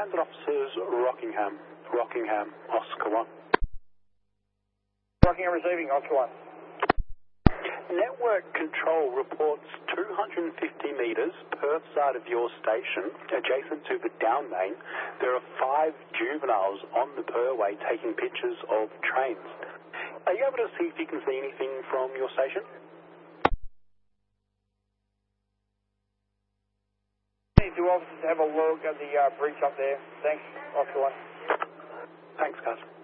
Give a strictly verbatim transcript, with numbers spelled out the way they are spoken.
Transit officers, Rockingham. Rockingham, Oscar one. Rockingham receiving, Oscar one. Network control reports two hundred fifty metres perth side of your station, adjacent to the down main. There are five juveniles on the Purway taking pictures of trains. Are you able to see if you can see anything from your station? Two officers have a look at the uh, breach up there. Thanks, Oscar one. Thanks, guys.